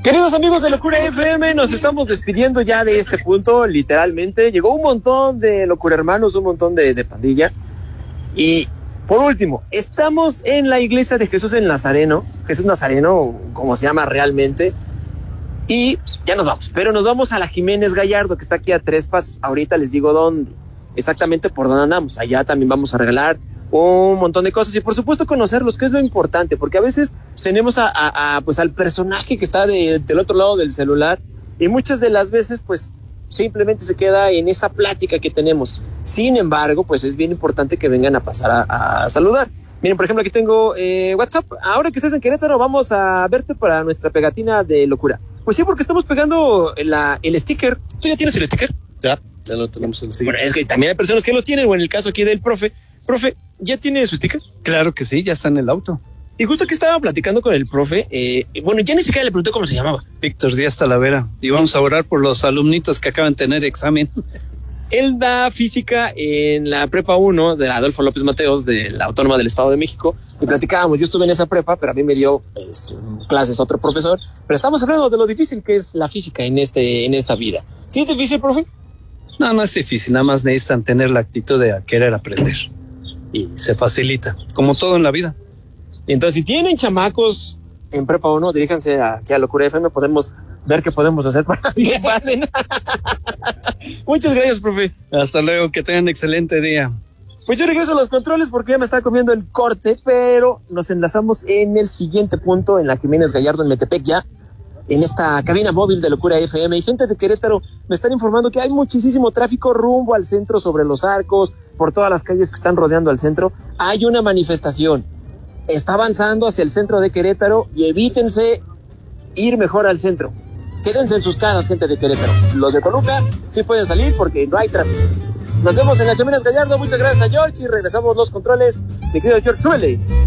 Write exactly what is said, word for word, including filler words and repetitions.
Queridos amigos de Locura F M, nos estamos despidiendo ya de este punto, literalmente. Llegó un montón de Locura Hermanos, un montón de, de pandilla. Y por último, estamos en la iglesia de Jesús el Nazareno, Jesús Nazareno, como se llama realmente. Y ya nos vamos, pero nos vamos a la Jiménez Gallardo, que está aquí a tres pasos. Ahorita les digo dónde, exactamente por dónde andamos. Allá también vamos a regalar un montón de cosas y por supuesto conocerlos, que es lo importante, porque a veces tenemos a, a, a pues al personaje que está de, del otro lado del celular y muchas de las veces pues simplemente se queda en esa plática que tenemos. Sin embargo, pues es bien importante que vengan a pasar a, a saludar. Miren, por ejemplo, aquí tengo eh, WhatsApp. Ahora que estés en Querétaro, vamos a verte para nuestra pegatina de locura. Pues sí, porque estamos pegando la, el sticker. ¿Tú ya tienes el sticker? Ya, ya lo tenemos el sticker. Bueno, es que también hay personas que los tienen, o en el caso aquí del profe. Profe, ¿ya tiene su sticker? Claro que sí, ya está en el auto. Y justo que estaba platicando con el profe, eh, bueno, ya ni siquiera le pregunté cómo se llamaba. Víctor Díaz Talavera. Y vamos a orar por los alumnitos que acaban de tener examen. Él da física en la prepa uno de Adolfo López Mateos, de la Autónoma del Estado de México, y platicábamos. Yo estuve en esa prepa, pero a mí me dio este, clases otro profesor. Pero estamos hablando de lo difícil que es la física en este en esta vida. ¿Sí es difícil, profe? No, no es difícil, nada más necesitan tener la actitud de querer aprender. Y se facilita, como todo en la vida. Y entonces, si tienen chamacos en prepa uno, diríjanse a, aquí a Locura F M, podemos ver qué podemos hacer para que pasen. Muchas gracias, profe. Hasta luego, que tengan excelente día. Pues yo regreso a los controles porque ya me está comiendo el corte, pero nos enlazamos en el siguiente punto, en la Jiménez Gallardo, en Metepec, ya en esta cabina móvil de Locura F M. Y gente de Querétaro me están informando que hay muchísimo tráfico rumbo al centro, sobre los arcos, por todas las calles que están rodeando al centro. Hay una manifestación. Está avanzando hacia el centro de Querétaro y evítense ir mejor al centro. Quédense en sus casas, gente de Querétaro. Los de Toluca sí pueden salir porque no hay tráfico. Nos vemos en la Jiménez Gallardo. Muchas gracias a George y regresamos los controles. Mi querido George, súbele.